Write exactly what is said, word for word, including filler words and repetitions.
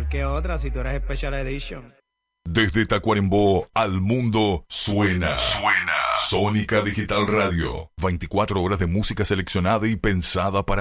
mejor que otra si tú eres Special Edition. Desde Tacuarembó al mundo suena. Suena. Sónica Digital Radio. veinticuatro horas de música seleccionada y pensada para